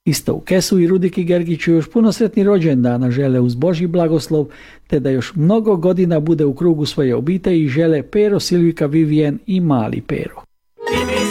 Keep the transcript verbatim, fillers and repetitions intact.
Isto u Kesu i Rudiki Gergiću još puno sretni rođendana žele uz Božji blagoslov, te da još mnogo godina bude u krugu svoje obitelji žele Pero, Silvika, Vivijen i mali Pero.